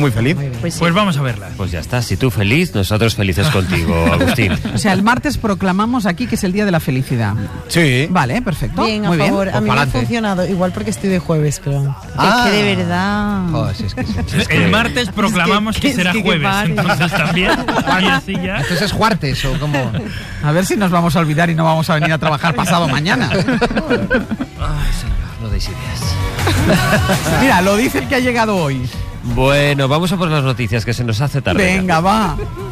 muy feliz. Pues vamos a verla. Pues ya está, si tú feliz, nosotros felices contigo, Agustín. O sea, el martes proclamamos aquí que es el día de la felicidad. Sí. Vale, perfecto. Bien, muy a favor. bien. A mí me ha pa'lante. funcionado, igual porque estoy de jueves, pero... Es que de verdad... Joder, si es que sí. El martes proclamamos que será qué jueves, padre. entonces también. Y así ya. Entonces es juartes o como... A ver si nos vamos a olvidar y no vamos a venir a trabajar pasado mañana. Ay, señor, no deis ideas. Mira, lo dice el que ha llegado hoy. Bueno, vamos a por las noticias, que se nos hace tarde. Venga, va.